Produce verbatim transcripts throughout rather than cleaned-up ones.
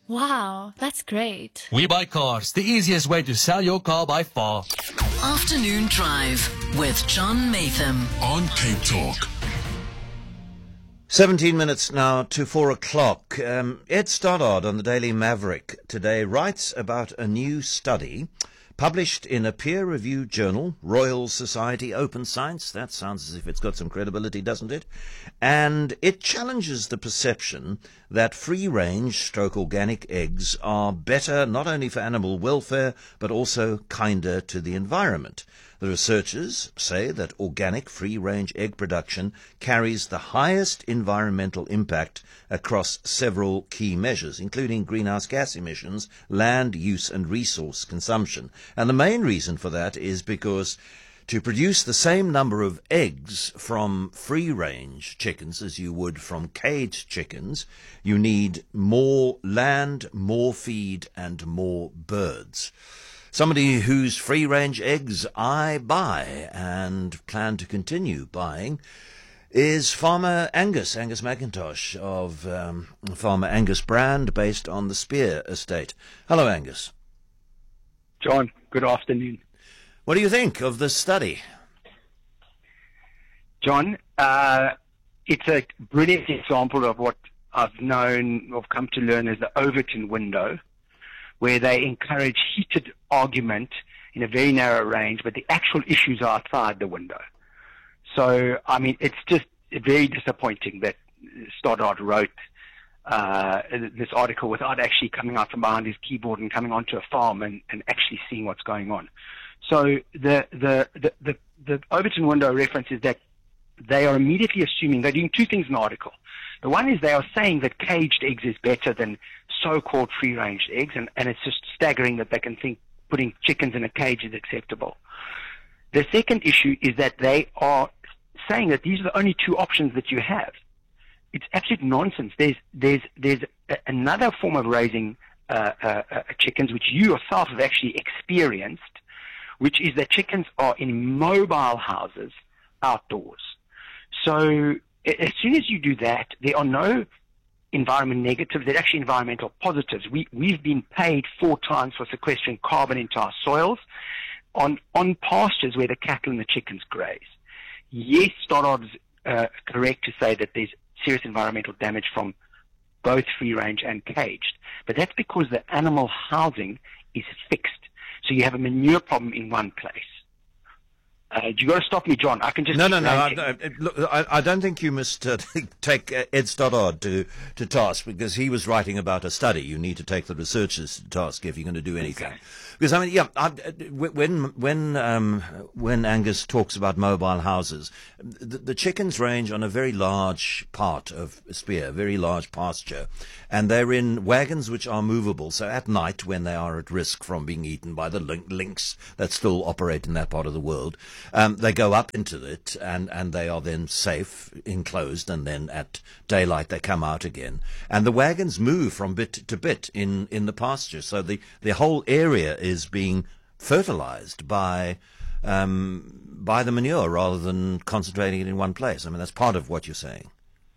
Wow, that's great. We Buy Cars, the easiest way to sell your car by far. Afternoon Drive with John Maytham on Cape Talk. seventeen minutes now to four o'clock. Um, Ed Stoddard on the Daily Maverick today writes about a new study published in a peer-reviewed journal, Royal Society Open Science. That sounds as if it's got some credibility, doesn't it? And it challenges the perception that free-range stroke organic eggs are better not only for animal welfare, but also kinder to the environment. The researchers say that organic free-range egg production carries the highest environmental impact across several key measures, including greenhouse gas emissions, land use and resource consumption. And the main reason for that is because to produce the same number of eggs from free-range chickens as you would from caged chickens, you need more land, more feed and more birds. Somebody whose free-range eggs I buy and plan to continue buying is Farmer Angus, Angus McIntosh of um, Farmer Angus brand based on the Spear estate. Hello, Angus. John, good afternoon. What do you think of this study? John, uh, it's a brilliant example of what I've known, or come to learn as the Overton window, where they encourage heated argument in a very narrow range, but the actual issues are outside the window. So, I mean, it's just very disappointing that Stoddard wrote uh, this article without actually coming out from behind his keyboard and coming onto a farm and, and actually seeing what's going on. So the, the, the, the, the Overton window reference is that they are immediately assuming they're doing two things in the article. The one is they are saying that caged eggs is better than so-called free-range eggs, and, and it's just staggering that they can think putting chickens in a cage is acceptable. The second issue is that they are saying that these are the only two options that you have. It's absolute nonsense. There's there's there's a, another form of raising uh, uh, uh, chickens, which you yourself have actually experienced, which is that chickens are in mobile houses outdoors. So as soon as you do that, there are no environment negatives. They're actually environmental positives. We, we've been paid four times for sequestering carbon into our soils on, on pastures where the cattle and the chickens graze. Yes, Stoddard's uh, correct to say that there's serious environmental damage from both free-range and caged, but that's because the animal housing is fixed. So you have a manure problem in one place. Uh, you got to stop me, John. I can just no, no, no. I, I, look, I, I don't think you must uh, take uh, Ed Stoddard to, to task, because he was writing about a study. You need to take the researchers to task if you're going to do anything. Okay. Because I mean, yeah, I, when when um, when Angus talks about mobile houses, the, the chickens range on a very large part of Spear, very large pasture, and they're in wagons which are movable. So at night, when they are at risk from being eaten by the lynx that still operate in that part of the world, Um, they go up into it, and, and they are then safe, enclosed, and then at daylight they come out again. And the wagons move from bit to bit in, in the pasture, so the, the whole area is being fertilized by um, by the manure rather than concentrating it in one place. I mean, that's part of what you're saying.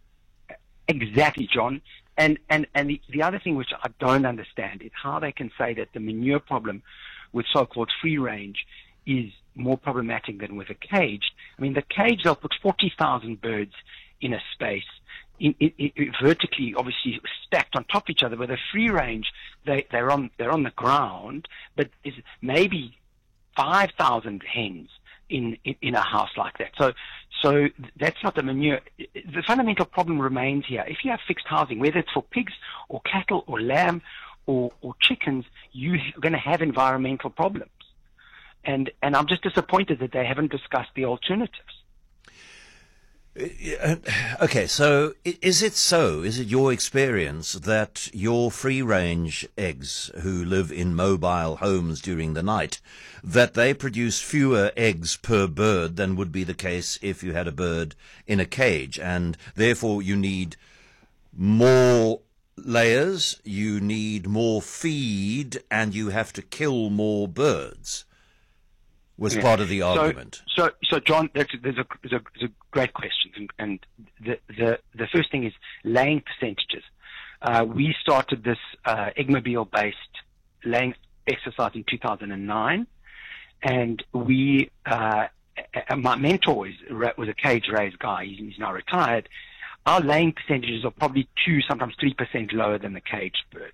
Exactly, John. And, and, and the, the other thing which I don't understand is how they can say that the manure problem with so-called free-range is more problematic than with a cage. I mean, the cage, they'll put forty thousand birds in a space, in, in, in, vertically, obviously stacked on top of each other. With a free range, they, they're on they're on the ground, but there's maybe five thousand hens in, in in a house like that. So so that's not the manure. The fundamental problem remains here. If you have fixed housing, whether it's for pigs or cattle or lamb or, or chickens, you're going to have environmental problems. And, and I'm just disappointed that they haven't discussed the alternatives. Okay, so is it so, is it your experience that your free-range eggs who live in mobile homes during the night, that they produce fewer eggs per bird than would be the case if you had a bird in a cage, and therefore you need more layers, you need more feed, and you have to kill more birds? Was yeah. part of the argument. So, so, so John, that's, there's, a, there's, a, there's a great question, and, and the, the the first thing is laying percentages. Uh, we started this uh, Eggmobile-based laying exercise in two thousand nine, and we, uh, my mentor is, was a cage-raised guy. He's now retired. Our laying percentages are probably two, sometimes three percent lower than the caged birds.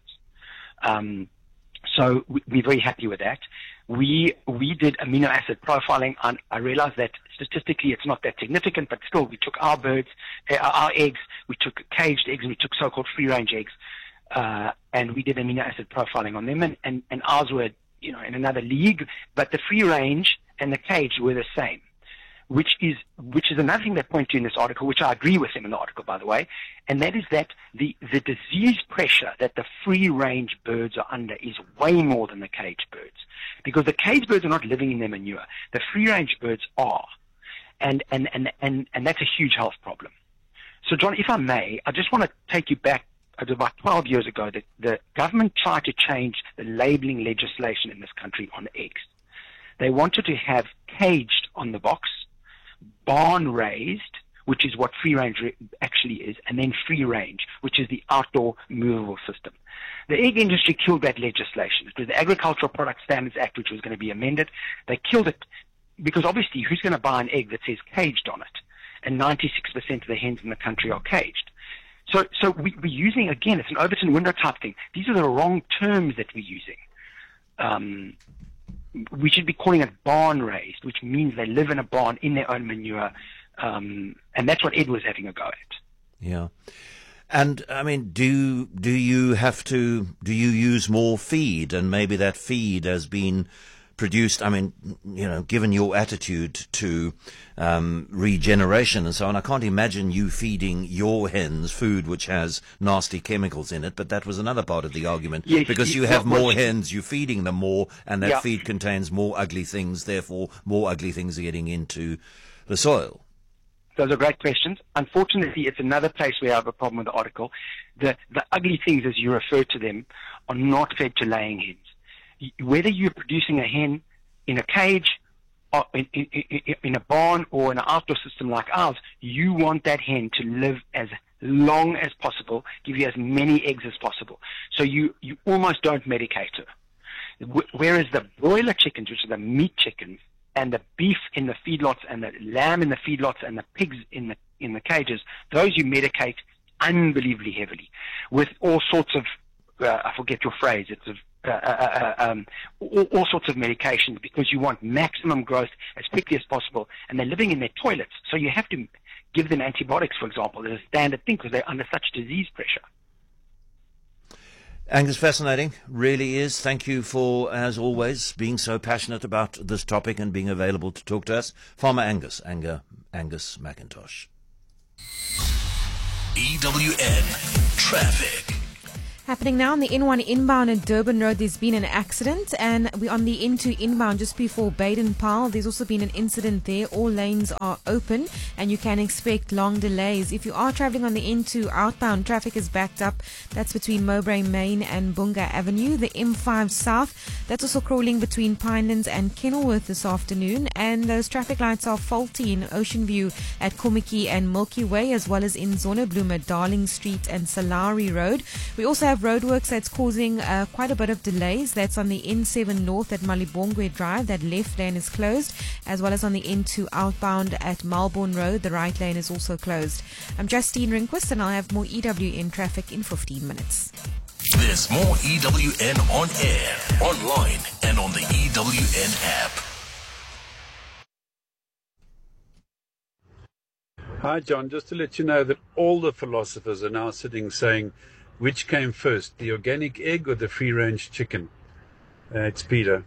Um, so we, we're very happy with that. We we did amino acid profiling, and I realized that statistically it's not that significant, but still we took our birds, uh, our eggs, we took caged eggs, and we took so-called free-range eggs, uh, and we did amino acid profiling on them, and, and, and ours were, you know, in another league, but the free-range and the caged were the same, which is which is another thing they point to in this article, which I agree with them in the article, by the way, and that is that the, the disease pressure that the free-range birds are under is way more than the caged birds, because the caged birds are not living in their manure. The free-range birds are, and, and, and, and, and that's a huge health problem. So, John, if I may, I just want to take you back about twelve years ago. That the government tried to change the labeling legislation in this country on eggs. They wanted to have caged on the box, barn raised, which is what free range actually is, and then free range, which is the outdoor movable system. The egg industry killed that legislation. It was the Agricultural Product Standards Act, which was going to be amended. They killed it because obviously who's going to buy an egg that says caged on it? And ninety-six percent of the hens in the country are caged. So, so we, we're using, again, it's an Overton window type thing. These are the wrong terms that we're using. Um, we should be calling it barn raised, which means they live in a barn in their own manure. Um, and that's what Ed was having a go at. Yeah. And, I mean, do do you have to, do you use more feed? And maybe that feed has been produced, I mean, you know, given your attitude to um, regeneration and so on, I can't imagine you feeding your hens food which has nasty chemicals in it, but that was another part of the argument. Yes, because you yes, have well, more well, hens, you're feeding them more, and that yeah. feed contains more ugly things, therefore more ugly things are getting into the soil. Those are great questions. Unfortunately, it's another place where I have a problem with the article. The, the ugly things, as you refer to them, are not fed to laying hens. Whether you're producing a hen in a cage, or in, in, in a barn, or in an outdoor system like ours, you want that hen to live as long as possible, give you as many eggs as possible. So you, you almost don't medicate her. Whereas the broiler chickens, which are the meat chickens, and the beef in the feedlots, and the lamb in the feedlots, and the pigs in the in the cages, those you medicate unbelievably heavily with all sorts of, uh, I forget your phrase, it's of Uh, uh, uh, um, all, all sorts of medications, because you want maximum growth as quickly as possible, and they're living in their toilets, so you have to give them antibiotics, for example, as a standard thing, because they're under such disease pressure. Angus, fascinating, really is. Thank you for, as always, being so passionate about this topic and being available to talk to us. Farmer Angus, Anger, Angus McIntosh. E W N Traffic. Happening now on the N one inbound at Durban Road, there's been an accident, and we're on the N two inbound just before Baden-Powell. There's also been an incident there. All lanes are open, and you can expect long delays. If you are traveling on the N two outbound, traffic is backed up. That's between Mowbray Main and Bunga Avenue. The M five South, that's also crawling between Pinelands and Kenilworth this afternoon, and those traffic lights are faulty in Ocean View at Kommetjie and Milky Way, as well as in Zonnebloem, Darling Street and Salari Road. We also have roadworks that's causing uh, quite a bit of delays. That's on the N seven North at Malibongwe Drive. That left lane is closed, as well as on the N two outbound at Melbourne Road. The right lane is also closed. I'm Justine Rinquist, and I'll have more E W N traffic in fifteen minutes. There's more E W N on air, online, and on the E W N app. Hi, John. Just to let you know that all the philosophers are now sitting saying, which came first, the organic egg or the free-range chicken? Uh, it's Peter.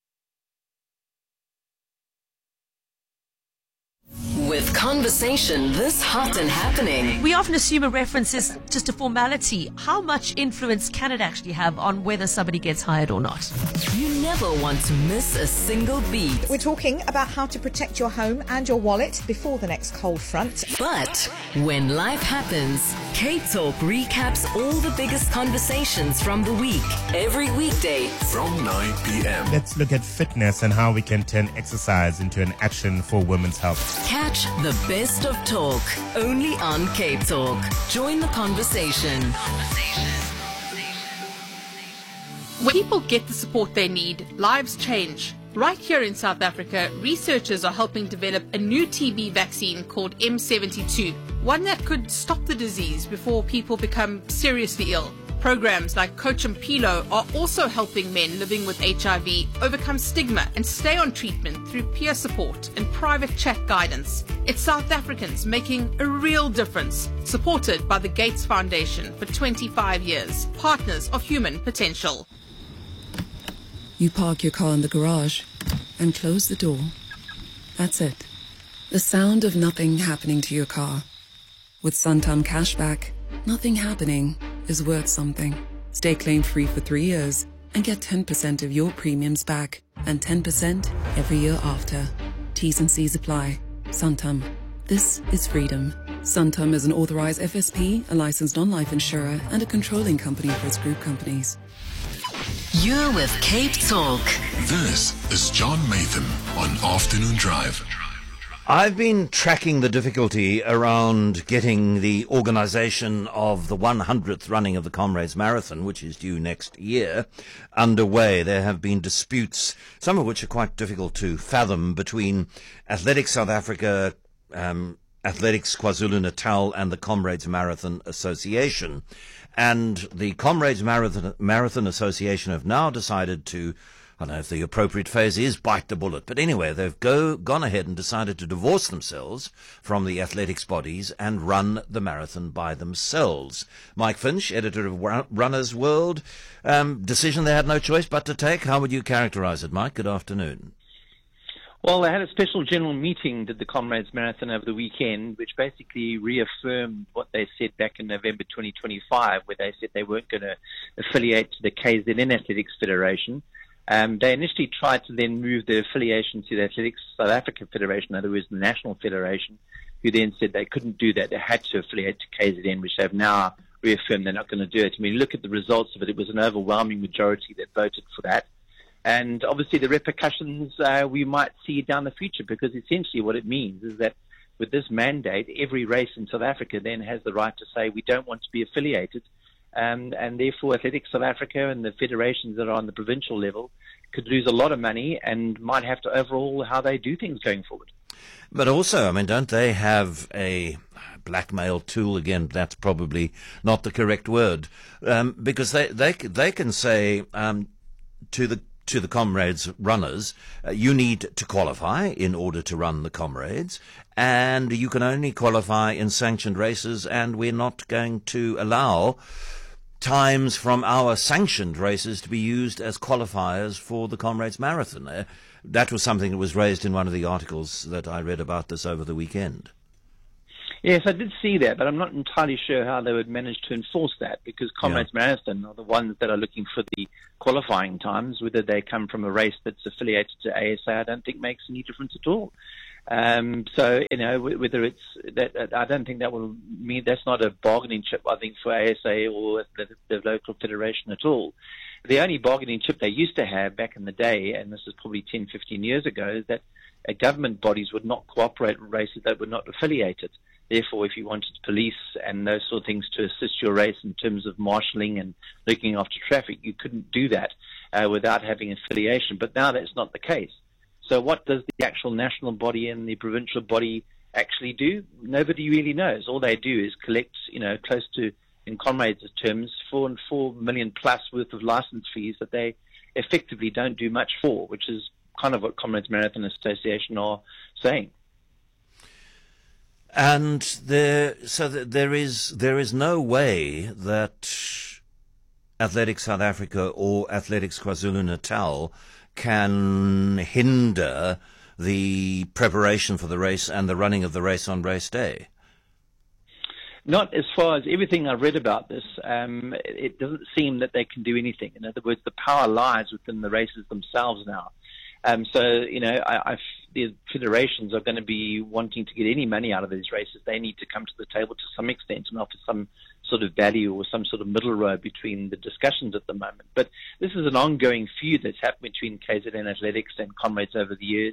With conversation this hot and happening, we often assume a reference is just a formality. How much influence can it actually have on whether somebody gets hired or not? You never want to miss a single beat. We're talking about how to protect your home and your wallet before the next cold front. But when life happens, K-Talk recaps all the biggest conversations from the week, every weekday from nine p.m. Let's look at fitness and how we can turn exercise into an action for women's health. Catch Garage, the best of talk, only on Cape Talk. Join the conversation. When people get the support they need, lives change. Right here in South Africa, researchers are helping develop a new T B vaccine called M seventy-two, one that could stop the disease before people become seriously ill. Programs like Coach and Pilo are also helping men living with H I V overcome stigma and stay on treatment through peer support and private chat guidance. It's South Africans making a real difference, supported by the Gates Foundation for twenty-five years, partners of human potential. You park your car in the garage and close the door. That's it. The sound of nothing happening to your car. With Santam Cashback, nothing happening is worth something. Stay claim-free for three years and get ten percent of your premiums back and ten percent every year after. T's and C's apply. Santam. This is freedom. Santam is an authorized F S P, a licensed non-life insurer, and a controlling company for its group companies. You're with Cape Talk. This is John Mathan on Afternoon Drive. I've been tracking the difficulty around getting the organisation of the one hundredth running of the Comrades Marathon, which is due next year, underway. There have been disputes, some of which are quite difficult to fathom, between Athletics South Africa, um, Athletics KwaZulu-Natal and the Comrades Marathon Association. And the Comrades Marathon, Marathon Association have now decided to, I don't know if the appropriate phrase is bite the bullet, but anyway, they've go, gone ahead and decided to divorce themselves from the athletics bodies and run the marathon by themselves. Mike Finch, editor of Runner's World, um, decision they had no choice but to take. How would you characterize it, Mike? Good afternoon. Well, they had a special general meeting, did the Comrades Marathon over the weekend, which basically reaffirmed what they said back in November twenty twenty-five, where they said they weren't going to affiliate to the K Z N Athletics Federation. Um, they initially tried to then move the affiliation to the Athletics South Africa Federation, in other words, the National Federation, who then said they couldn't do that. They had to affiliate to K Z N, which they've now reaffirmed they're not going to do it. I mean, look at the results of it. It was an overwhelming majority that voted for that. And obviously the repercussions uh, we might see down the future, because essentially what it means is that with this mandate, every race in South Africa then has the right to say we don't want to be affiliated. Um, and therefore Athletics South Africa and the federations that are on the provincial level could lose a lot of money and might have to overhaul how they do things going forward. But also, I mean, don't they have a blackmail tool? Again, that's probably not the correct word, um, because they, they, they can say um, to the to the Comrades runners, uh, you need to qualify in order to run the Comrades, and you can only qualify in sanctioned races, and we're not going to allow times from our sanctioned races to be used as qualifiers for the Comrades Marathon. Uh, that was something that was raised in one of the articles that I read about this over the weekend. Yes, I did see that, but I'm not entirely sure how they would manage to enforce that, because Comrades yeah. Marathon are the ones that are looking for the qualifying times. Whether they come from a race that's affiliated to A S A, I don't think makes any difference at all. Um, so, you know, whether it's that, I don't think that will mean that's not a bargaining chip, I think, for A S A or the, the local federation at all. The only bargaining chip they used to have back in the day, and this is probably ten, fifteen years ago, is that uh, government bodies would not cooperate with races that were not affiliated. Therefore, if you wanted police and those sort of things to assist your race in terms of marshalling and looking after traffic, you couldn't do that uh, without having affiliation. But now that's not the case. So what does the actual national body and the provincial body actually do? Nobody really knows. All they do is collect, you know, close to, in Comrades' terms, four and four million plus worth of license fees that they effectively don't do much for, which is kind of what Comrades Marathon Association are saying. And there, so there is there is no way that Athletics South Africa or Athletics KwaZulu-Natal can hinder the preparation for the race and the running of the race on race day. Not as far as everything I've read about this. Um, it doesn't seem that they can do anything. In other words, the power lies within the races themselves now. Um, so, you know, I, I, the federations are going to be wanting to get any money out of these races. They need to come to the table to some extent and offer some sort of value or some sort of middle road between the discussions at the moment. But this is an ongoing feud that's happened between K Z N Athletics and Comrades over the years.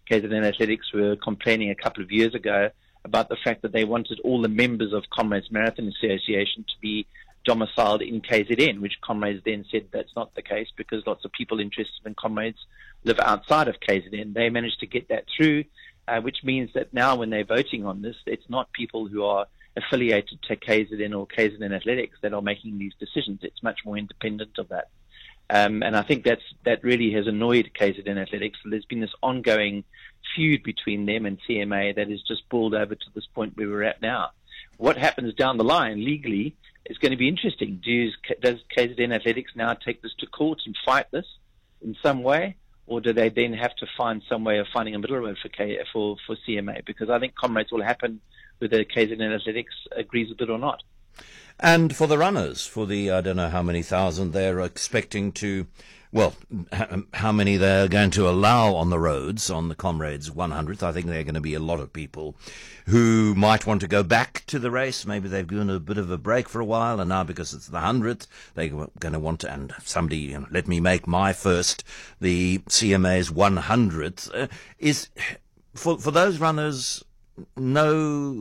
K Z N Athletics were complaining a couple of years ago about the fact that they wanted all the members of Comrades Marathon Association to be domiciled in K Z N, which Comrades then said that's not the case because lots of people interested in Comrades live outside of K Z N. They managed to get that through, uh, which means that now when they're voting on this, it's not people who are affiliated to K Z N or K Z N Athletics that are making these decisions. It's much more independent of that. Um, and I think that's, that really has annoyed K Z N Athletics. So there's been this ongoing feud between them and C M A that has just boiled over to this point where we're at now. What happens down the line legally is going to be interesting. Do, does K Z N Athletics now take this to court and fight this in some way? Or do they then have to find some way of finding a middle road for, K, for, for C M A? Because I think Comrades will happen whether K Z N Athletics agrees with it or not. And for the runners, for the, I don't know how many thousand they're expecting to, well, how many they're going to allow on the roads on the Comrades one hundredth. I think there are going to be a lot of people who might want to go back to the race. Maybe they've given a bit of a break for a while, and now because it's the one hundredth, they're going to want to, and somebody, you know, let me make my first, the C M A's one hundredth. Uh, is, for, for those runners, no,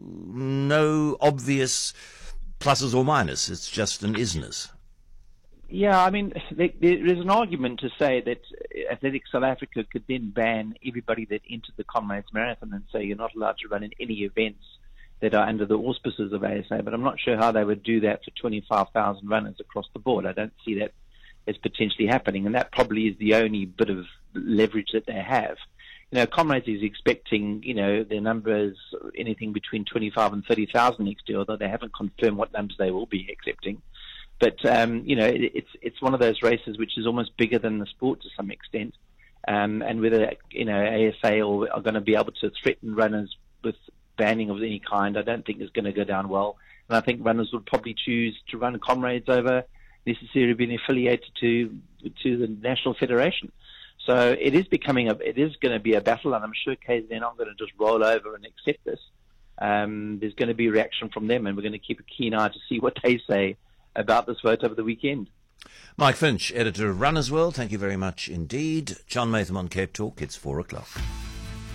no obvious pluses or minuses. It's just an isness. Yeah, I mean, there, there is an argument to say that Athletics South Africa could then ban everybody that entered the Comrades Marathon and say you're not allowed to run in any events that are under the auspices of A S A, but I'm not sure how they would do that for twenty-five thousand runners across the board. I don't see that as potentially happening, and that probably is the only bit of leverage that they have. You know, Comrades is expecting, you know, their numbers anything between twenty-five and thirty thousand next year, although they haven't confirmed what numbers they will be accepting. But, um, you know, it, it's it's one of those races which is almost bigger than the sport to some extent. Um, and whether, you know, A S A or are going to be able to threaten runners with banning of any kind, I don't think is going to go down well. And I think runners would probably choose to run Comrades over necessarily being affiliated to to the National Federation. So it is becoming a, it is going to be a battle, and I'm sure K Z N aren't going to just roll over and accept this. Um, there's going to be reaction from them, and we're going to keep a keen eye to see what they say about this vote over the weekend. Mike Finch, editor of Runner's World, thank you very much indeed. John Maytham on Cape Talk, it's four o'clock.